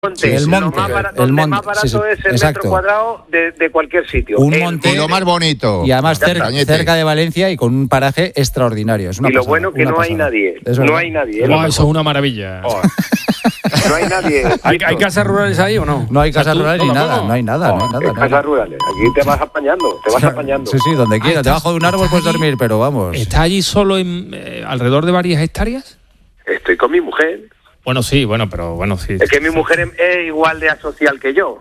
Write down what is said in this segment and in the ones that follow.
monte. El monte. Lo más barato es el metro cuadrado de cualquier sitio. Un monte. Y lo más bonito. Y además cerca de Valencia y con un paraje extraordinario. Es una y lo pasada, bueno que no hay nadie. No hay nadie. Eso es una maravilla. No hay nadie. ¿Hay casas rurales ahí o no? No hay casas rurales ni nada, no hay nada. Casas rurales. Aquí te vas apañando. Sí, donde quieras. Debajo de un árbol puedes dormir, pero vamos. ¿Estás allí solo alrededor de varias hectáreas? Estoy con mi mujer. Bueno, sí, sí. Es que mi mujer es igual de asocial que yo.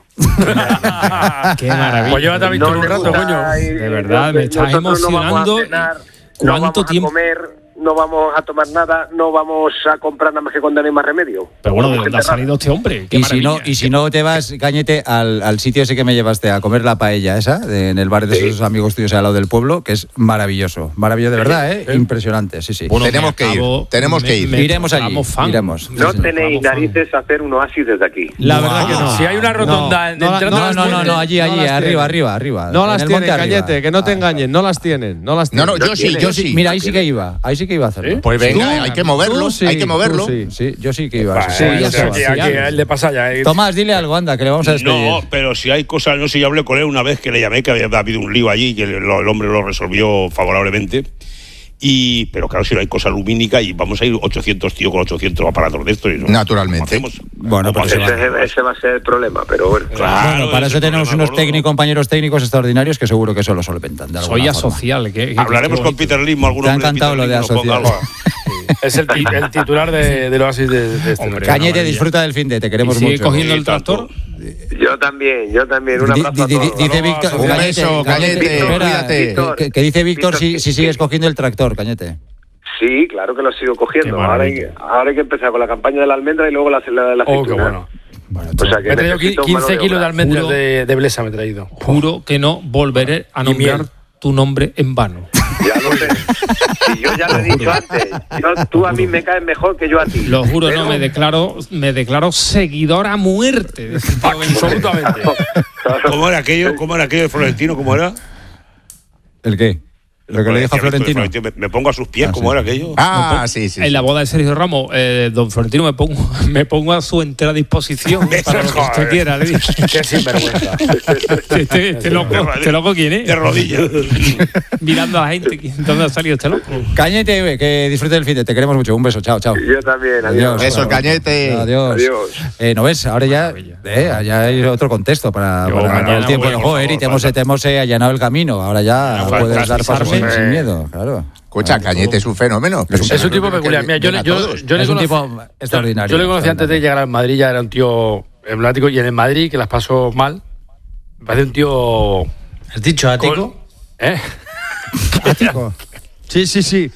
Qué maravilla. Pues llévate a Víctor un rato, coño. De verdad, me estás emocionando. No vamos a comer, no vamos a tomar nada, no vamos a comprar nada más que cuando no hay más remedio. Pero bueno, ¿de dónde ha salido este hombre? Y si no te vas, Cañete, al sitio ese que me llevaste a comer la paella esa, en el bar de esos amigos tuyos al lado del pueblo, que es maravilloso. Maravilloso de verdad, ¿eh? Impresionante, sí. Bueno, tenemos que ir. Iremos allí. Iremos. No tenéis narices a hacer un oasis desde aquí. La verdad que no. Si hay una rotonda No, allí, arriba. No las tienen, Cañete, que no te engañen, no las tienen. No, yo sí. Mira, ahí sí que iba a hacerlo. Pues venga, hay que moverlo, Sí, yo sí que iba. Aquí le pasa ya. Tomás, dile algo, anda, que le vamos a despedir. No, pero si hay cosas, no sé, yo hablé con él una vez que le llamé, que había habido un lío allí, que el hombre lo resolvió favorablemente. Pero claro, si no hay cosa lumínica y vamos a ir 800 tíos con 800 aparatos de estos. Naturalmente. Bueno, pues ese va a ser el problema, pero bueno. Claro, bueno, para eso tenemos unos compañeros técnicos extraordinarios que seguro que eso lo solventan. Soy asocial. Hablaremos con Peter Limo. Te ha encantado lo de asocial. Es el titular del Oasis de este. Cañete, disfruta del fin de, te queremos mucho. ¿Sigue cogiendo el tractor? Yo también. Un abrazo a todos. Dice Víctor, un beso, Cañete, cuídate. Que dice Víctor si sigues cogiendo el tractor, Cañete. Sí, claro que lo sigo cogiendo. Ahora hay que empezar con la campaña de la almendra y luego la aceituna. Qué bueno. O sea, que me he traído 15 kilos de almendras de Blesa, me he traído. Juro que no volveré a nombrar tu nombre en vano. Ya lo sé. Y yo ya lo he dicho antes. Tú a mí me caes mejor que yo a ti. Lo juro, no, me declaro seguidor a muerte. Absolutamente. ¿Cómo era aquello de Florentino? ¿Cómo era? ¿El qué? Lo que le dijo a Florentino. Me pongo a sus pies, ¿cómo era aquello? Sí. En la boda de Sergio Ramos, don Florentino, me pongo a su entera disposición para lo que usted quiera. Le dije. Qué sinvergüenza. Este loco, ¿quién es? De rodillas. Mirando a la gente. ¿Dónde ha salido este loco? Cañete, que disfrute del fin de. Te queremos mucho. Un beso. Chao. Yo también. Adiós. Beso, Cañete. Adiós. ¿No ves? Ahora ya hay otro contexto para el tiempo. Eri, te hemos allanado el camino. Ahora ya puedes dar pasos sin miedo, claro. Escucha, Cañete es un fenómeno. Es un tipo peculiar. Mira, es un tipo extraordinario. Yo le conocí antes de llegar al Madrid, ya era un tío emblemático. Y en el Madrid, que las pasó mal, me parece un tío... ¿Has dicho ático? ¿Ático? Sí.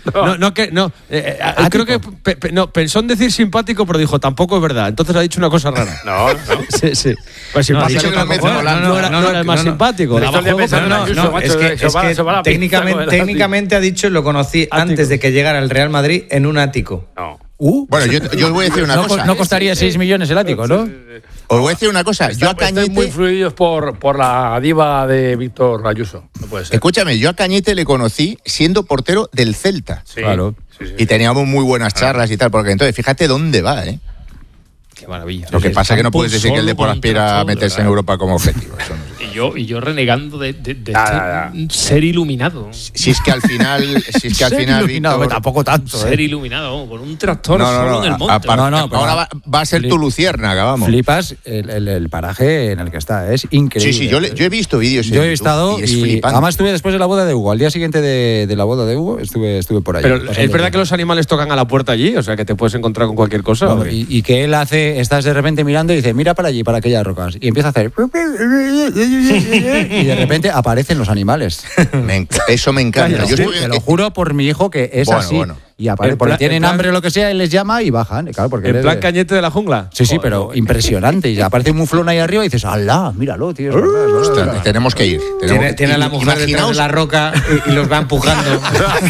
Creo que pensó en decir simpático, pero dijo tampoco es verdad. Entonces ha dicho una cosa rara. No. Sí. Pues simpático no era el más simpático. Es que técnicamente ha dicho, lo conocí antes de que llegara al Real Madrid en un ático. No. Bueno, yo os voy a decir una cosa. No costaría 6 millones el ático, ¿no? Os voy a decir una cosa. Yo a Cañete... Están muy fluidos por la diva de Víctor Ayuso. No puede ser. Escúchame, yo a Cañete le conocí siendo portero del Celta. Sí, claro. Sí. Y teníamos muy buenas charlas y tal, porque entonces fíjate dónde va, ¿eh? Qué maravilla. Lo que pasa es que no puedes decir que el Depor aspira a meterse en Europa como objetivo. Eso no sé. Y yo renegando de ser iluminado. Si es que al final iluminado, Víctor, tampoco tanto. Ser iluminado, con un tractor solo en el monte. Ahora va a ser tu luciérnaga, vamos. Flipas el paraje en el que está, es increíble. Sí, yo he visto vídeos. Yo he estado y flipante. además estuve después de la boda de Hugo. Al día siguiente de la boda de Hugo estuve por allí. Pero es verdad que los animales tocan a la puerta allí, o sea que te puedes encontrar con cualquier cosa. No, y que él estás de repente mirando y dice, mira para allí, para aquellas rocas. Y empieza a hacer... Y de repente aparecen los animales. Eso me encanta. Te lo juro por mi hijo que es así. Bueno. Y aparece, porque tienen hambre o lo que sea, él les llama y bajan. Claro, porque ¿En plan Cañete de la jungla? Sí, pero impresionante. Y aparece un muflón ahí arriba y dices, ¡alá! Míralo, tío. Tenemos que ir. Tiene a la mujer detrás de la roca y los va empujando.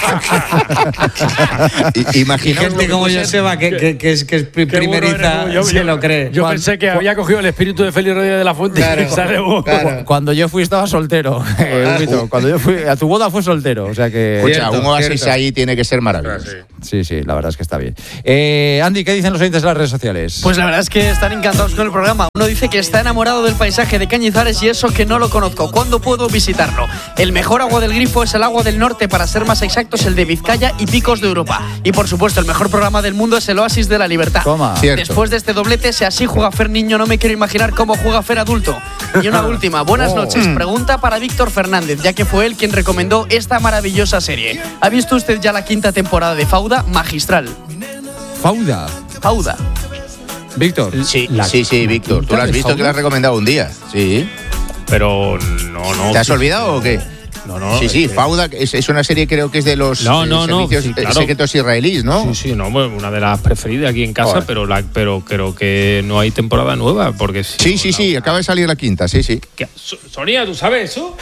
Imaginaos gente como Joseba, que es primeriza, se lo cree. Yo pensé que había cogido el espíritu de Félix Rodríguez de la Fuente. Claro. Cuando yo fui estaba soltero. Cuando yo fui a tu boda fue soltero. O sea que... Escucha, un oasis ahí tiene que ser maravilloso. Sí, la verdad es que está bien. Andy, ¿qué dicen los oyentes de las redes sociales? Pues la verdad es que están encantados con el programa. Uno dice que está enamorado del paisaje de Cañizares y eso que no lo conozco. ¿Cuándo puedo visitarlo? El mejor agua del grifo es el agua del norte, para ser más exactos, el de Vizcaya y Picos de Europa. Y por supuesto, el mejor programa del mundo es el Oasis de la Libertad. Toma. Después de este doblete, si así juega Fer niño, no me quiero imaginar cómo juega Fer adulto. Y una última, buenas noches. Pregunta para Víctor Fernández, ya que fue él quien recomendó esta maravillosa serie. ¿Ha visto usted ya la 5ª temporada de Fauda? Magistral. Fauda. Víctor. Sí, Víctor. Tú la has visto, que la has recomendado un día. Sí. Pero no. ¿Te has olvidado o qué? No. Sí, Fauda es una serie, creo que es de los servicios secretos israelíes, ¿no? Sí, una de las preferidas aquí en casa, pero creo que no hay temporada nueva, porque sí, acaba de salir la 5ª, sí. Sonia, ¿tú sabes eso?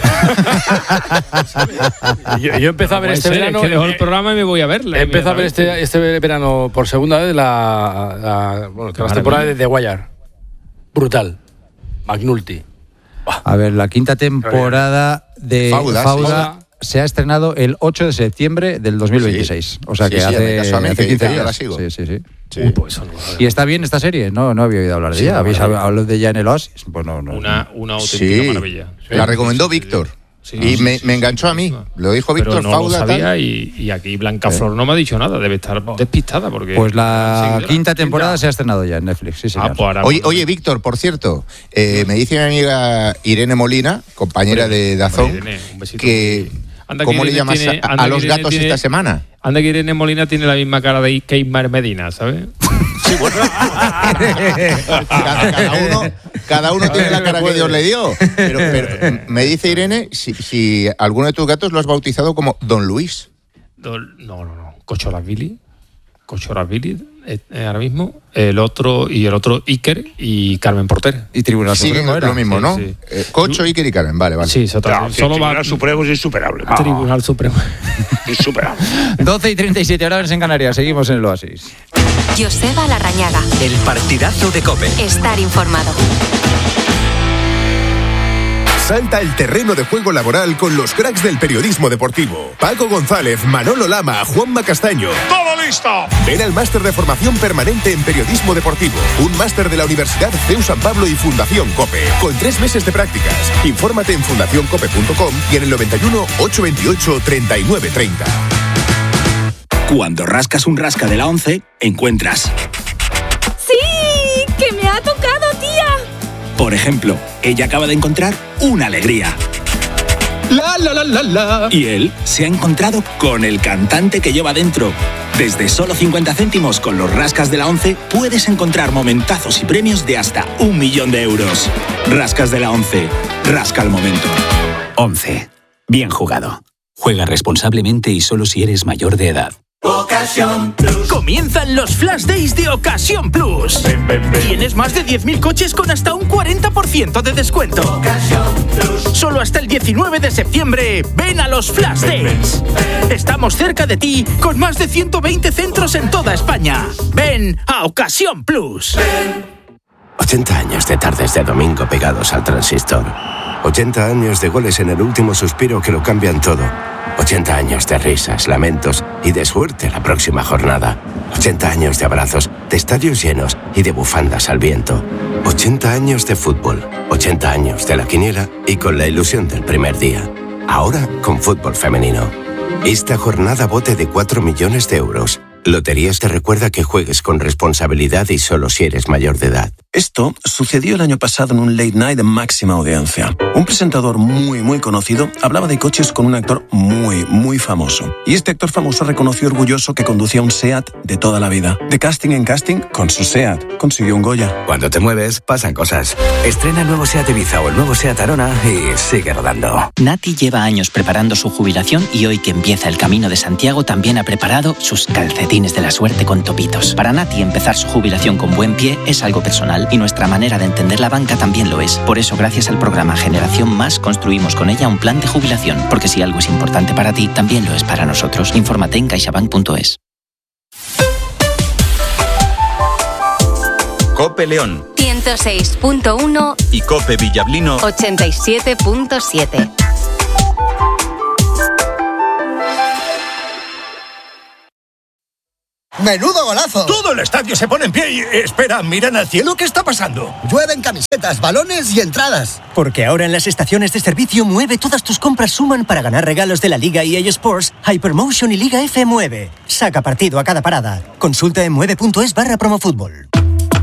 Yo empecé a ver este verano. Es que dejo el programa y me voy a verla. Empecé a ver este verano por segunda vez la temporada de The Wire. Brutal. McNulty. A ver, la 5ª temporada de Fauda se ha estrenado el 8 de septiembre del 2026. O sea que hace 15 días. Sí. Pues ¿Y está bien esta serie? No había oído hablar de ella. ¿Habéis hablado de ella en el Oasis? Pues no. Una auténtica maravilla. La recomendó Víctor. Y me enganchó a mí. Lo dijo Víctor, pero no Fauda. Lo sabía y aquí Blanca Flor no me ha dicho nada. Debe estar despistada. Porque pues la 5ª temporada se ha estrenado ya en Netflix. Sí, señor. Oye, Víctor, por cierto, me dice mi amiga Irene Molina, compañera de Dazón, Irene, un besito. que ¿cómo le llamas a los gatos esta semana? Anda que Irene Molina tiene la misma cara de Keimar Medina, ¿sabes? Sí, bueno. cada uno tiene la cara que Dios le dio. Pero me dice Irene si alguno de tus gatos lo has bautizado como Don Luis. No. Cochoras Billy, ahora mismo. El otro Iker y Carmen Porter. Y Tribunal Supremo era lo mismo, ¿no? Sí. Cocho, Iker y Carmen, vale. Sí, Tribunal Supremo es insuperable. Tribunal Supremo. Insuperable. 12:37 horas en Canarias. Seguimos en el Oasis. Joseba Larrañaga. El partidazo de COPE. Estar informado. Salta al terreno de juego laboral con los cracks del periodismo deportivo. Paco González, Manolo Lama, Juanma Castaño. ¡Todo listo! Ven al máster de formación permanente en periodismo deportivo. Un máster de la Universidad CEU San Pablo y Fundación COPE. Con 3 meses de prácticas. Infórmate en fundacioncope.com y en el 91 828 3930. Cuando rascas un rasca de la 11, encuentras... ¡Sí! ¡Que me ha tocado, tía! Por ejemplo, ella acaba de encontrar una alegría. La. Y él se ha encontrado con el cantante que lleva dentro. Desde solo 50 céntimos con los rascas de la 11 puedes encontrar momentazos y premios de hasta 1 millón de euros. Rascas de la 11. Rasca el momento. 11. Bien jugado. Juega responsablemente y solo si eres mayor de edad. Ocasión Plus. Comienzan los Flash Days de Ocasión Plus. Ven. Tienes más de 10.000 coches con hasta un 40% de descuento. Ocasión Plus. Solo hasta el 19 de septiembre. Ven a los Flash Days. Estamos cerca de ti con más de 120 centros en toda España. Ven a Ocasión Plus. 80 años de tardes de domingo pegados al transistor. 80 años de goles en el último suspiro que lo cambian todo. 80 años de risas, lamentos y de suerte la próxima jornada. 80 años de abrazos, de estadios llenos y de bufandas al viento. 80 años de fútbol, 80 años de la quiniela y con la ilusión del primer día. Ahora con fútbol femenino. Esta jornada bote de 4 millones de euros. Loterías te recuerda que juegues con responsabilidad y solo si eres mayor de edad. Esto sucedió el año pasado en un late night de máxima audiencia. Un presentador muy conocido hablaba de coches con un actor muy famoso. Y este actor famoso reconoció orgulloso que conducía un SEAT de toda la vida. De casting en casting, con su SEAT consiguió un Goya. Cuando te mueves, pasan cosas. Estrena el nuevo SEAT Ibiza o el nuevo SEAT Arona y sigue rodando. Nati lleva años preparando su jubilación y hoy que empieza el Camino de Santiago también ha preparado sus calcetines de la suerte con topitos. Para Nati empezar su jubilación con buen pie es algo personal y nuestra manera de entender la banca también lo es. Por eso, gracias al programa Generación Más, construimos con ella un plan de jubilación, porque si algo es importante para ti, también lo es para nosotros. Infórmate en caixabank.es. COPE León 106.1 y COPE Villablino 87.7. ¡Menudo golazo! Todo el estadio se pone en pie y... Espera, miran al cielo, ¿qué está pasando? Llueven camisetas, balones y entradas. Porque ahora en las estaciones de servicio Mueve todas tus compras suman para ganar regalos de la Liga EA Sports, Hypermotion y Liga F Mueve. Saca partido a cada parada. Consulta en mueve.es/promofútbol.